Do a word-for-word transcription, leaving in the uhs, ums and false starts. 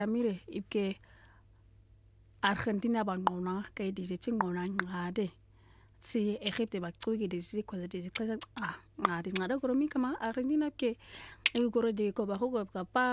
amire ibke Argentina banqona kay dizithi nqona nqade si Egypt bacwiki dizikho dizixesha ah nqade nqade koromika ma Argentina ke ikoro de ko ba go ka pa